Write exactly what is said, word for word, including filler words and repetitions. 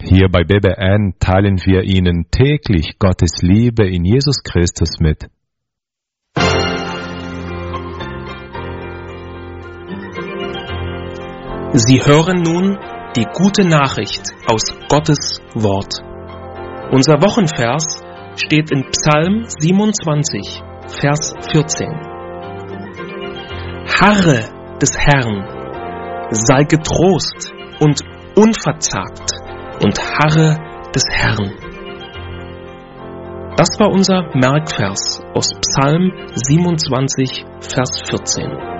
Hier bei B B N teilen wir Ihnen täglich Gottes Liebe in Jesus Christus mit. Sie hören nun die gute Nachricht aus Gottes Wort. Unser Wochenvers steht in Psalm siebenundzwanzig, Vers vierzehn. Harre des Herrn, sei getrost und unverzagt und harre des Herrn. Das war unser Merkvers aus Psalm siebenundzwanzig, Vers vierzehn.